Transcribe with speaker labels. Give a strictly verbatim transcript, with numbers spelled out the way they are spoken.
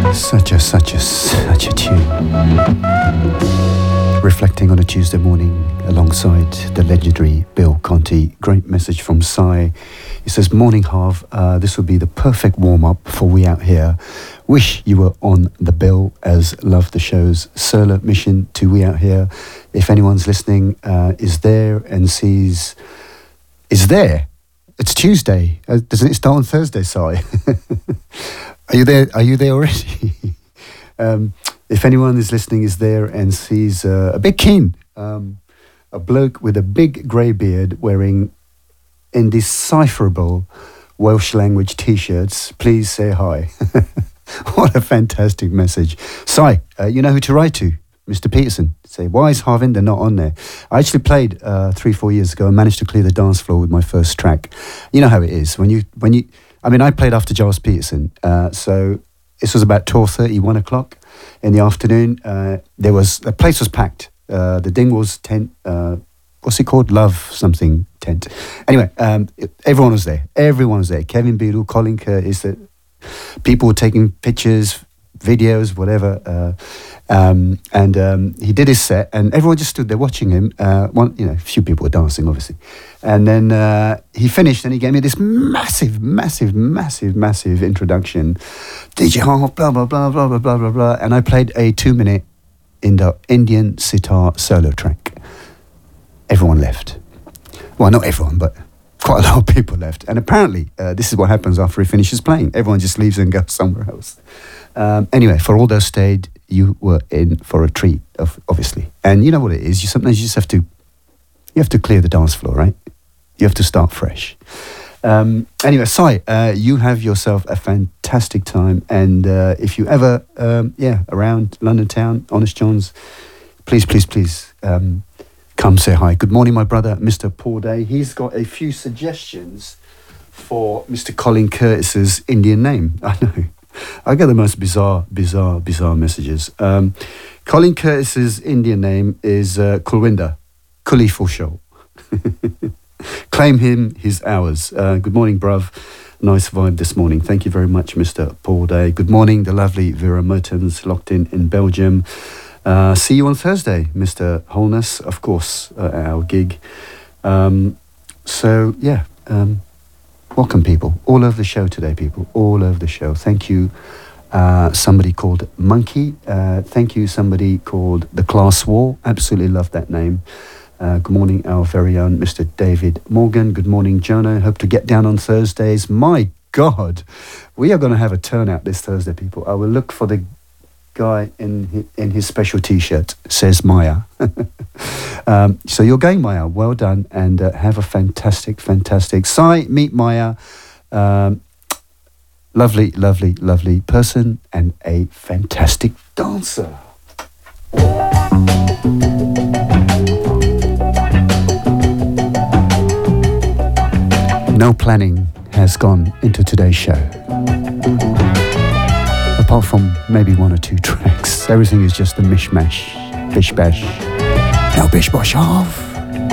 Speaker 1: Such a, such a, such a tune. Reflecting on a Tuesday morning alongside the legendary Bill Conti. Great message from Sai. He says, morning Harv, uh, this will be the perfect warm-up for We Out Here. Wish you were on the bill, as love the show's solo mission to We Out Here. If anyone's listening uh, is there and sees, is there? It's Tuesday. Uh, doesn't it start on Thursday, Sai? Are you there? Are you there already? um, if anyone is listening is there and sees uh, a big keen, um, a bloke with a big grey beard wearing indecipherable Welsh language T-shirts, please say hi. What a fantastic message. Si, uh, you know who to write to? Mister Peterson. Say, why is Harvinder not on there? I actually played uh, three, four years ago and managed to clear the dance floor with my first track. You know how it is. When you... when you I mean, I played after Giles Peterson, uh, so this was about twelve thirty, one o'clock in the afternoon. Uh, there was, the place was packed. Uh, the Dingwalls tent, uh, what's it called? Love something tent. Anyway, um, it, everyone was there. Everyone was there. Kevin Beadle, Colin Curtis, the people were taking pictures, videos, whatever. Uh, um, and um, he did his set, and everyone just stood there watching him. Uh, one, you know, a few people were dancing, obviously. And then uh, he finished, and he gave me this massive, massive, massive, massive introduction. D J Harv, blah, blah, blah, blah, blah, blah, blah, blah. And I played a two-minute Indo- Indian sitar solo track. Everyone left. Well, not everyone, but quite a lot of people left. And apparently, uh, this is what happens after he finishes playing. Everyone just leaves and goes somewhere else. Um, anyway, for all those stayed, you were in for a treat, of, obviously. And you know what it is. You sometimes you just have to, you have to clear the dance floor, right? You have to start fresh. Um, anyway, Sai, uh, you have yourself a fantastic time. And uh, if you ever, um, yeah, around London town, Honest John's, please, please, please, um, come say hi. Good morning, my brother, Mister Paul Day. He's got a few suggestions for Mister Colin Curtis's Indian name. I know. I get the most bizarre, bizarre, bizarre messages. Um, Colin Curtis's Indian name is uh, Kulwinder, Kuli for show. Claim him his hours. Uh, good morning, bruv. Nice vibe this morning. Thank you very much, Mister Paul Day. Good morning, the lovely Vera Mertens, locked in in Belgium. Uh, see you on Thursday, Mister Holness, of course, uh, at our gig. Um, so, yeah, um, welcome, people. All over the show today, people. All over the show. Thank you, uh, somebody called Monkey. Uh, thank you, somebody called The Class War. Absolutely love that name. Uh, good morning, our very own Mister David Morgan. Good morning, Jono. Hope to get down on Thursdays. My God, we are going to have a turnout this Thursday, people. I will look for the guy in his, in his special T-shirt, says Maya. um, so you're going, Maya. Well done, and uh, have a fantastic, fantastic. Sai, meet Maya. Um, lovely, lovely, lovely person, and a fantastic dancer. No planning has gone into today's show. Apart from maybe one or two tracks, everything is just a mishmash, bish bash. Now bish bosh off.